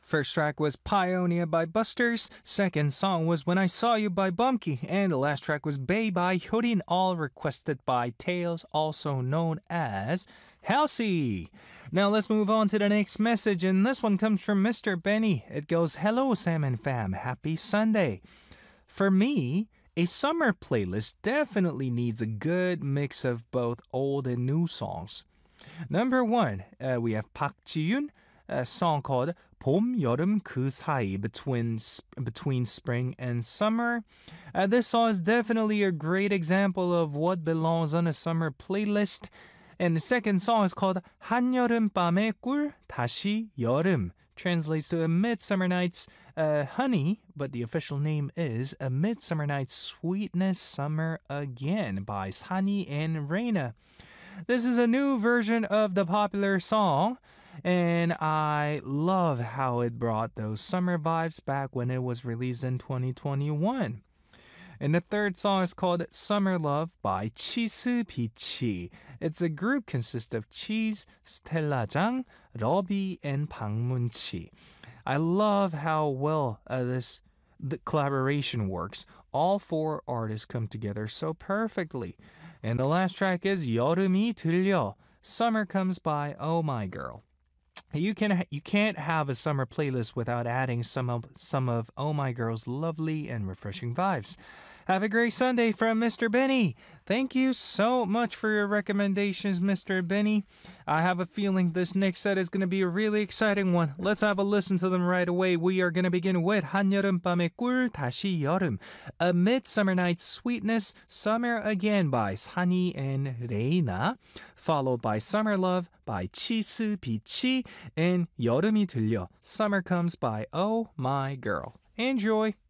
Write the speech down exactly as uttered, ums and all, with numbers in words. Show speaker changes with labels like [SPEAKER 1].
[SPEAKER 1] First track was Pioneer by Busters. Second song was When I Saw You by Bumkey. And the last track was Bay by Hyodin, all requested by Tails, also known as Halsey. Now let's move on to the next message, and this one comes from Mister Benny. It goes, Hello Sam and Fam, happy Sunday. For me, a summer playlist definitely needs a good mix of both old and new songs. Number one, uh, we have Park Ji-yoon, a song called 봄, 여름 그 사이, between, between spring and summer. Uh, this song is definitely a great example of what belongs on a summer playlist. And the second song is called 한여름 밤의 꿀, 다시 여름. Translates to A Midsummer Night's uh, Honey, but the official name is A Midsummer Night's Sweetness Summer Again by Sani and Reina. This is a new version of the popular song, and I love how it brought those summer vibes back when it was released in twenty twenty-one. And the third song is called Summer Love by Cheese Peachy. It's a group consists of Cheese, Stella Jang, Robbie, and Bang Moon-chi. I love how well uh, this the collaboration works. All four artists come together so perfectly. And the last track is 여름이 들려. Summer Comes By, Oh My Girl. You can you can't have a summer playlist without adding some of some of Oh My Girl's lovely and refreshing vibes. Have a great Sunday from Mister Benny. Thank you so much for your recommendations, Mister Benny. I have a feeling this next set is going to be a really exciting one. Let's have a listen to them right away. We are going to begin with 한여름 밤의 꿀, 다시 여름. A Midsummer Night's Sweetness, Summer Again by Sani and Reina. Followed by Summer Love by Cheese Peachy. And 여름이 들려, Summer Comes by Oh My Girl. Enjoy!